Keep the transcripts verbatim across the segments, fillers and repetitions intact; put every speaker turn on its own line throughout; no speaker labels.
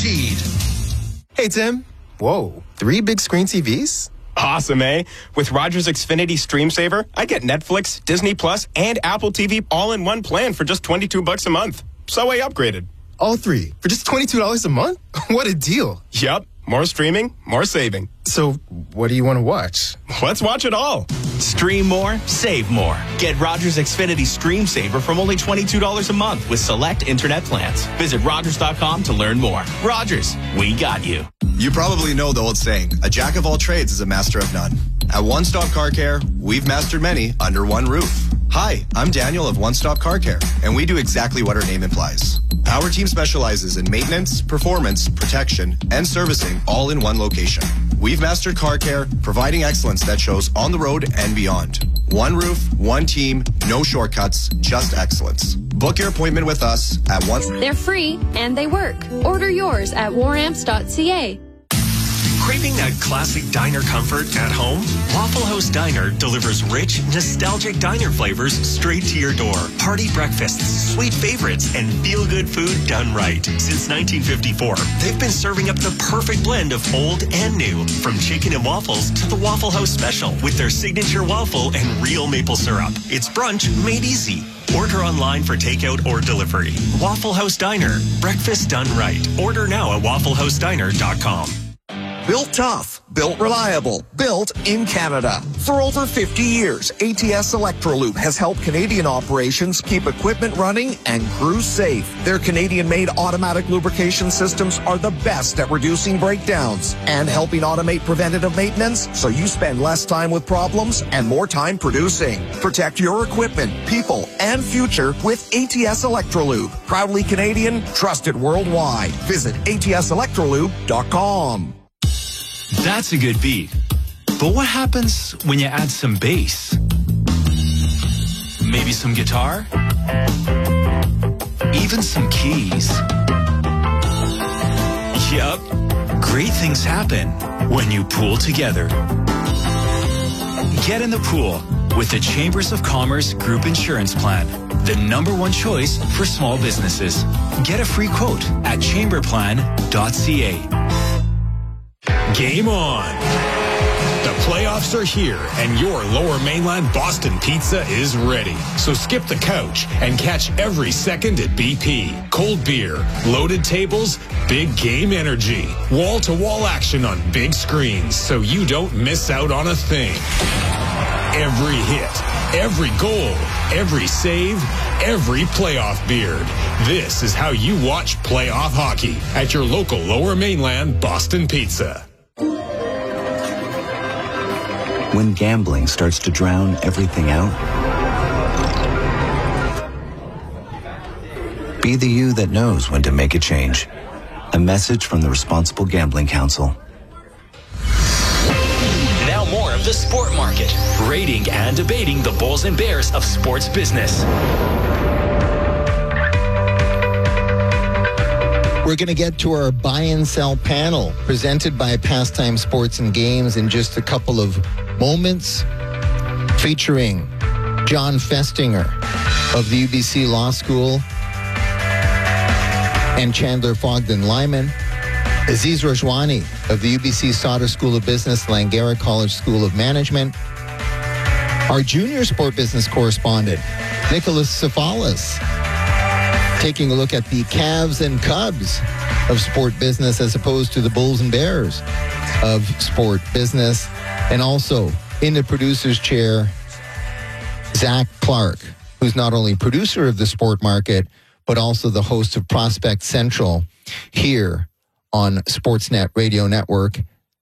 guaranteed.
Hey, Tim. Whoa, three big screen T Vs?
Awesome, eh? With Rogers Xfinity Stream Saver, I get Netflix, Disney Plus, and Apple T V all in one plan for just twenty-two bucks a month. So I upgraded.
All three for just twenty-two dollars a month? What a deal.
Yup. More streaming, more saving.
So, what do you want to watch?
Let's watch it all.
Stream more, save more. Get Rogers Xfinity Stream Saver from only twenty-two dollars a month with select internet plans. Visit Rogers dot com to learn more. Rogers, we got you.
You probably know the old saying, a jack of all trades is a master of none. At One Stop Car Care, we've mastered many under one roof. Hi, I'm Daniel of One Stop Car Care, and we do exactly what our name implies. Our team specializes in maintenance, performance, protection, and servicing all in one location. We've mastered car care, providing excellence that shows on the road and beyond. One roof, one team, no shortcuts, just excellence. Book your appointment with us at one...
They're free and they work. Order yours at war amps dot c a.
Craving that classic diner comfort at home? Waffle House Diner delivers rich, nostalgic diner flavors straight to your door. Hearty breakfasts, sweet favorites, and feel-good food done right. Since nineteen fifty-four, they've been serving up the perfect blend of old and new. From chicken and waffles to the Waffle House Special with their signature waffle and real maple syrup. It's brunch made easy. Order online for takeout or delivery. Waffle House Diner. Breakfast done right. Order now at waffle house diner dot com.
Built tough, built reliable, built in Canada. For over fifty years, A T S Electrolube has helped Canadian operations keep equipment running and crews safe. Their Canadian-made automatic lubrication systems are the best at reducing breakdowns and helping automate preventative maintenance so you spend less time with problems and more time producing. Protect your equipment, people, and future with A T S Electrolube. Proudly Canadian, trusted worldwide. Visit A T S electrolube dot com.
That's a good beat. But what happens when you add some bass? Maybe some guitar? Even some keys? Yup. Great things happen when you pool together. Get in the pool with the Chambers of Commerce Group Insurance Plan, the number one choice for small businesses. Get a free quote at chamber plan dot c a.
Game on. The playoffs are here, and your Lower Mainland Boston Pizza is ready. So skip the couch and catch every second at B P. Cold beer, loaded tables, big game energy, wall-to-wall action on big screens, so you don't miss out on a thing. Every hit, every goal, every save, every playoff beard. This is how you watch playoff hockey at your local Lower Mainland Boston Pizza.
When gambling starts to drown everything out, be the you that knows when to make a change. A message from the Responsible Gambling Council.
Now more of the Sport Market, rating and debating the Bulls and Bears of sports business.
We're going to get to our buy and sell panel presented by Pastime Sports and Games in just a couple of moments, featuring John Festinger of the U B C Law School and Chandler Fogden Lyman, Aziz Rajwani of the U B C Sauder School of Business, Langara College School of Management, our junior sport business correspondent, Nicholas Cefalis, taking a look at the Cavs and Cubs of sport business as opposed to the Bulls and Bears of sport business. And also in the producer's chair, Zach Clark, who's not only producer of the Sport Market, but also the host of Prospect Central here on Sportsnet Radio Network,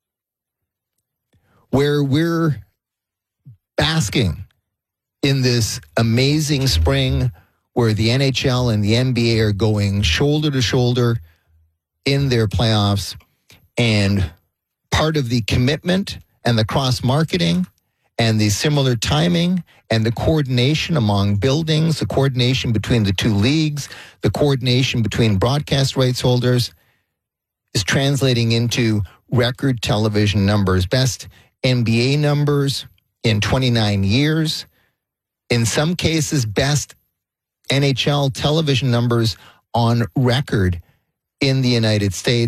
where we're basking in this amazing spring where the N H L and the N B A are going shoulder to shoulder in their playoffs. And part of the commitment and the cross-marketing and the similar timing and the coordination among buildings, the coordination between the two leagues, the coordination between broadcast rights holders is translating into record television numbers. Best N B A numbers in twenty-nine years. In some cases, best N H L television numbers on record in the United States.